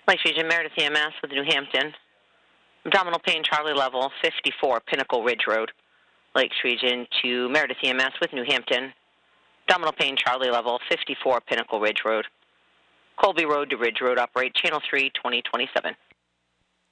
Lakes Region, Meredith EMS with New Hampton. Abdominal pain, Charlie level, 54 Pinnacle Ridge Road. Lakes Region to Meredith EMS with New Hampton. Abdominal pain, Charlie level, 54 Pinnacle Ridge Road. Colby Road to Ridge Road, operate Channel 3, 2027.